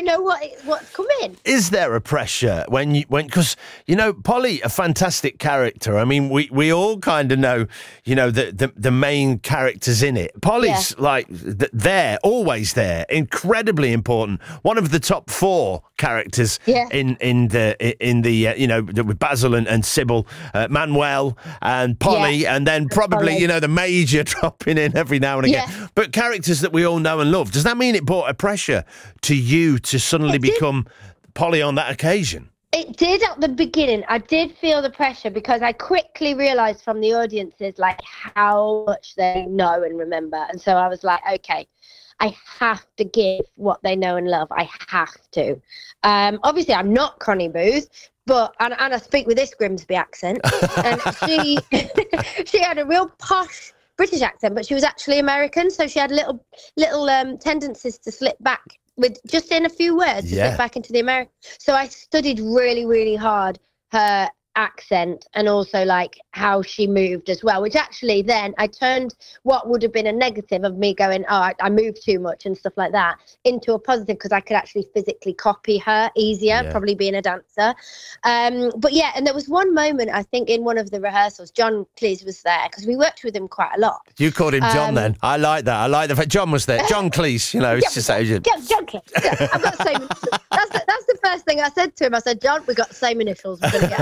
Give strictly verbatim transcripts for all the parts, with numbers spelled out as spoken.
know what what's coming. Is there a pressure when you when because you know Polly, a fantastic character. I mean, we, we all kind of know, you know, the, the the main characters in it. Polly's Yeah. like th- there, always there, incredibly important. One of the top four characters Yeah. in in the in the uh, you know with Basil and, and Sybil, uh, Manuel and Polly, Yeah. and then probably Polly. you know the Major dropping in every now and again. Yeah. But characters that we all know and love. Does that mean it brought a pressure to you to suddenly It did. become Polly on that occasion? It did at the beginning. I did feel the pressure because I quickly realised from the audiences like how much they know and remember. And so I was like, okay, I have to give what they know and love. I have to. Um, obviously, I'm not Connie Booth, but and, and I speak with this Grimsby accent. And she she had a real posh British accent, but she was actually American, so she had little little um, tendencies to slip back with just in a few words to Yeah. slip back into the American. So I studied really, really hard her accent and also like how she moved as well, which actually then I turned what would have been a negative of me going, oh, I, I move too much and stuff like that into a positive because I could actually physically copy her easier, Yeah. probably being a dancer. Um, but yeah, and there was one moment I think in one of the rehearsals, John Cleese was there because we worked with him quite a lot. You called him John Um, then. I like that. I like the fact John was there. John Cleese, you know, it's just John, John Cleese. Yeah, I've got the same. That's the, that's the first thing I said to him. I said, John, we've got the same initials. We're gonna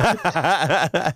get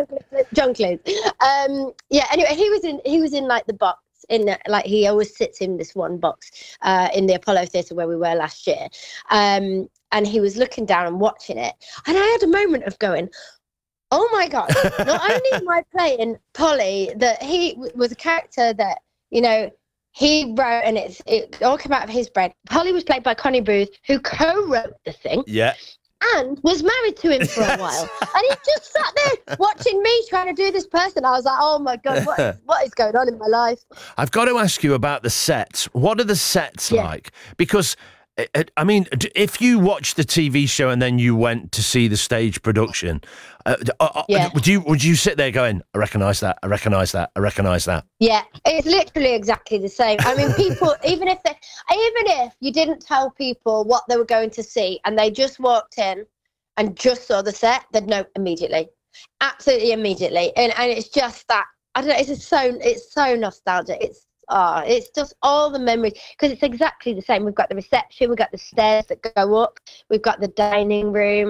John Cleese. Um, yeah. Anyway, he was in. He was in like the box. In the, like he always sits in this one box uh, in the Apollo Theatre where we were last year, um, and he was looking down and watching it, and I had a moment of going, "Oh my God!" Not only am I playing Polly, that he w- was a character that you know he wrote, and it's it all came out of his brain. Polly was played by Connie Booth, who co-wrote the thing. Yeah. And was married to him for a while. And he just sat there watching me trying to do this person. I was like, oh my God, what is, what is going on in my life? I've got to ask you about the sets. What are the sets Yeah. like? Because, uh, uh, I mean, d- if you watched the T V show and then you went to see the stage production, uh, d- uh, uh, Yeah. would you would you sit there going, I recognise that, I recognise that, I recognise that? Yeah, it's literally exactly the same. I mean, people, even if they, even if you didn't tell people what they were going to see and they just walked in and just saw the set, they'd know immediately, absolutely immediately. And and it's just that I don't know. It's just so it's so nostalgic. It's ah, it's just all the memories because it's exactly the same. We've got the reception, we've got the stairs that go up, we've got the dining room.